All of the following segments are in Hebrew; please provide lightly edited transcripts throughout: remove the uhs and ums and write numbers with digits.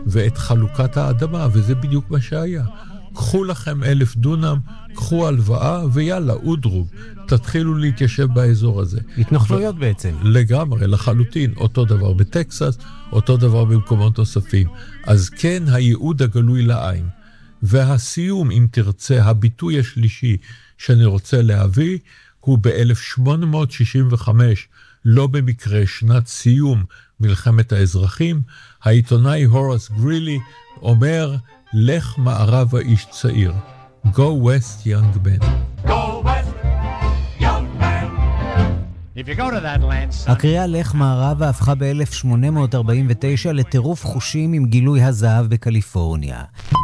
ואת חלוקת האדמה, וזה בדיוק מה שהיה. קחו לכם 1,000 דונם, קחו הלוואה, ויאללה, אודרוב, תתחילו להתיישב באזור הזה. התנחלויות בעצם. לגמרי, לחלוטין. אותו דבר בטקסס, אותו דבר במקומות נוספים. אז כן, הייעוד הגלוי לעין. והסיום, אם תרצה, הביטוי השלישי שאני רוצה להביא, הוא ב-1865, לא במקרה שנת סיום מלחמת האזרחים, העיתונאי הורס גרילי אומר, לך מערבה איש צעיר. Go west, young man. Go west, young man. If you go to that land, הקריאה לך מערבה הפכה ב-1849 לטירוף חושים עם גילוי הזהב בקליפורניה.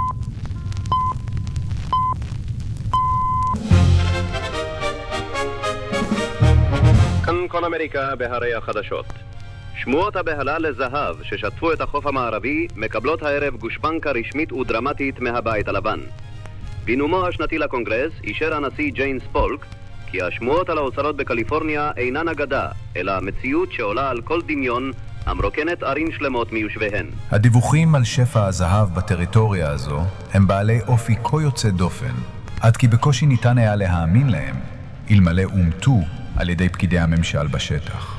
כאן כל אמריקה בהרי החדשות. שמועות הבהלה לזהב ששטפו את החוף המערבי מקבלות הערב גושפנקה רשמית ודרמטית מהבית הלבן. בנאומו השנתי לקונגרס אישר הנשיא ג'יינס פולק כי השמועות על האוצרות בקליפורניה אינן אגדה, אלא מציאות שעולה על כל דמיון המרוקנת ערים שלמות מיושביהן. הדיווחים על שפע הזהב בטריטוריה הזו הם בעלי אופי כה יוצא דופן, עד כי בקושי ניתן היה להאמין להם, אלמלא אומתו על ידי פקידי הממשל בשטח.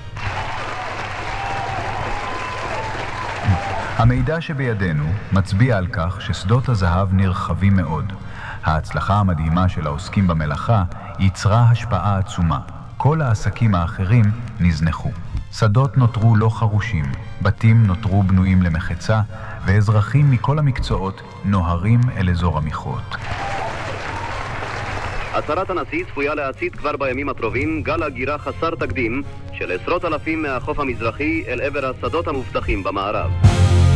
המידע שבידינו מצביע על כך ששדות הזהב נרחבים מאוד. ההצלחה המדהימה של העוסקים במלאכה יצרה השפעה עצומה. כל העסקים האחרים נזנחו. שדות נותרו לא חרושים, בתים נותרו בנויים למחצה, ואזרחים מכל המקצועות נוהרים אל אזור המכרות. הצהרת הנשיא צפויה להצית כבר בימים הקרובים גל הגירה חסר תקדים של עשרות אלפים מהחוף המזרחי אל עבר השדות המובטחים במערב.